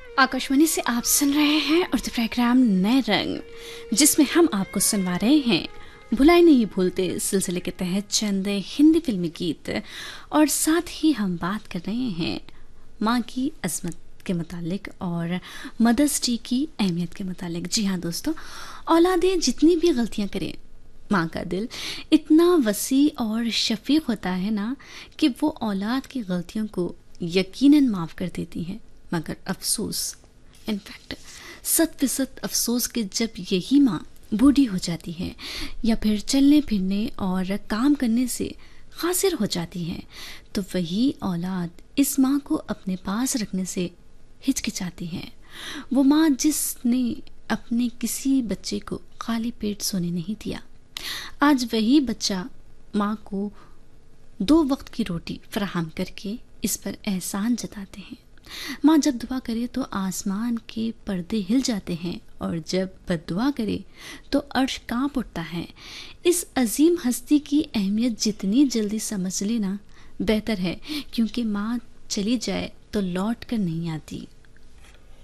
आकाशवाणी से आप सुन रहे हैं उर्दू प्रोग्राम नए रंग, जिसमें हम आपको सुनवा रहे हैं भुलाए नहीं भूलते सिलसिले के तहत चंद हिंदी फिल्मी गीत। और साथ ही हम बात कर रहे हैं माँ की अजमत के मुतालिक और मदर्स डे की अहमियत के मुतालिक। जी हाँ दोस्तों, औलादें जितनी भी गलतियाँ करें, माँ का दिल इतना वसी और शफीक होता है ना कि वो औलाद की गलतियों को यकीनन माफ़ कर देती है। मगर अफसोस, इनफैक्ट 100% अफसोस कि जब यही माँ बूढ़ी हो जाती है या फिर चलने फिरने और काम करने से कासिर हो जाती है, तो वही औलाद इस माँ को अपने पास रखने से हिचकिचाती है। वो माँ जिसने अपने किसी बच्चे को खाली पेट सोने नहीं दिया, आज वही बच्चा माँ को 2 वक्त की रोटी फराहम करके इस पर एहसान जताते हैं। माँ जब दुआ करे तो आसमान के पर्दे हिल जाते हैं, और जब बद्दुआ करे तो अर्श कांप उठता है। इस अजीम हस्ती की अहमियत जितनी जल्दी समझ लेना बेहतर है, क्योंकि माँ चली जाए तो लौट कर नहीं आती।